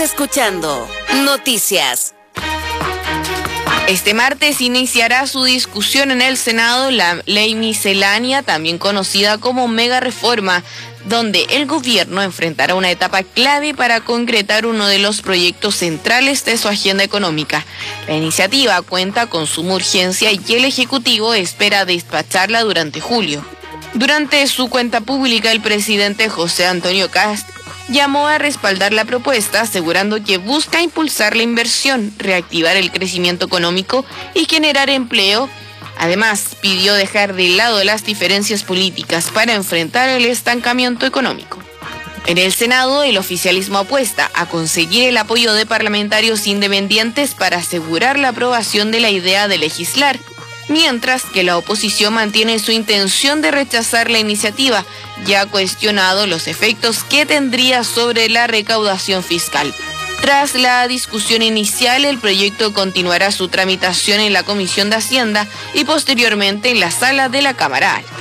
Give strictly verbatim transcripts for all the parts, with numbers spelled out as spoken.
Escuchando Noticias. Este martes iniciará su discusión en el Senado la ley miscelánea, también conocida como mega reforma, donde el gobierno enfrentará una etapa clave para concretar uno de los proyectos centrales de su agenda económica. La iniciativa cuenta con suma urgencia y el Ejecutivo espera despacharla durante julio. Durante su cuenta pública, el presidente José Antonio Kast llamó a respaldar la propuesta, asegurando que busca impulsar la inversión, reactivar el crecimiento económico y generar empleo. Además, pidió dejar de lado las diferencias políticas para enfrentar el estancamiento económico. En el Senado, el oficialismo apuesta a conseguir el apoyo de parlamentarios independientes para asegurar la aprobación de la idea de legislar, mientras que la oposición mantiene su intención de rechazar la iniciativa, ya ha cuestionado los efectos que tendría sobre la recaudación fiscal. Tras la discusión inicial, el proyecto continuará su tramitación en la Comisión de Hacienda y posteriormente en la sala de la Cámara Alta.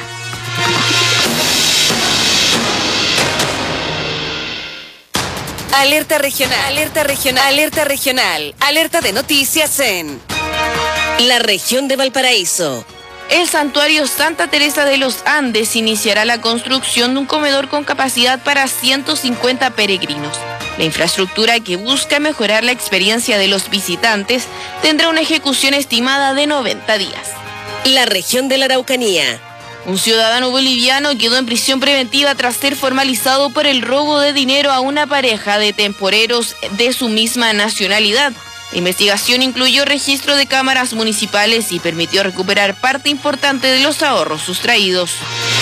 Alerta regional, alerta regional, alerta regional, alerta de noticias en la región de Valparaíso. El santuario Santa Teresa de los Andes iniciará la construcción de un comedor con capacidad para ciento cincuenta peregrinos. La infraestructura, que busca mejorar la experiencia de los visitantes, tendrá una ejecución estimada de noventa días. La región de la Araucanía. Un ciudadano boliviano quedó en prisión preventiva tras ser formalizado por el robo de dinero a una pareja de temporeros de su misma nacionalidad. La investigación incluyó registro de cámaras municipales y permitió recuperar parte importante de los ahorros sustraídos.